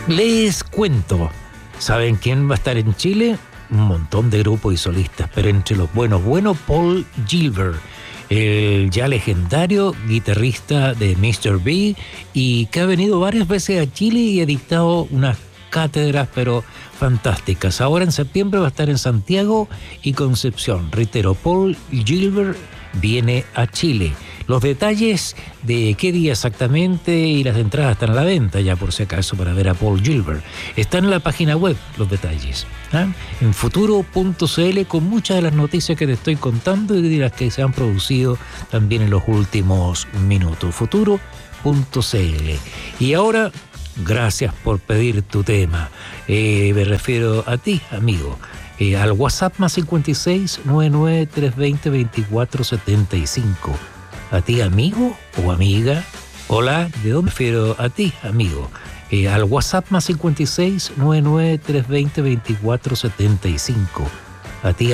Les cuento. ¿Saben quién va a estar en Chile? Un montón de grupos y solistas, pero entre los buenos, Paul Gilbert, el ya legendario guitarrista de Mr. B, y que ha venido varias veces a Chile y ha dictado unas cátedras, pero fantásticas. Ahora en septiembre va a estar en Santiago y Concepción. Reitero, Paul Gilbert viene a Chile. Los detalles de qué día exactamente y las entradas están a la venta, ya por si acaso, para ver a Paul Gilbert. Están en la página web los detalles, en futuro.cl, con muchas de las noticias que te estoy contando y de las que se han producido también en los últimos minutos. Futuro.cl. Y ahora, gracias por pedir tu tema. Me refiero a ti, amigo. Al WhatsApp más 56 99 320 2475. ¿A ti, amigo o amiga? Hola, ¿de dónde? Me refiero a ti, amigo. Al WhatsApp más 56 99 320 2475. A ti,